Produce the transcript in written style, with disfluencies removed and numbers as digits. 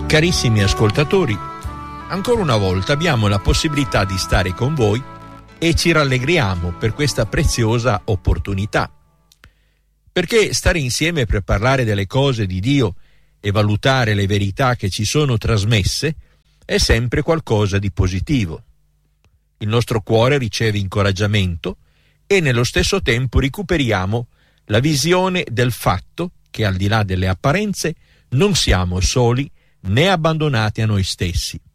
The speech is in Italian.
Carissimi ascoltatori, ancora una volta abbiamo la possibilità di stare con voi e ci rallegriamo per questa preziosa opportunità. Perché stare insieme per parlare delle cose di Dio e valutare le verità che ci sono trasmesse è sempre qualcosa di positivo. Il nostro cuore riceve incoraggiamento e nello stesso tempo recuperiamo la visione del fatto che al di là delle apparenze non siamo soli né abbandonati a noi stessi.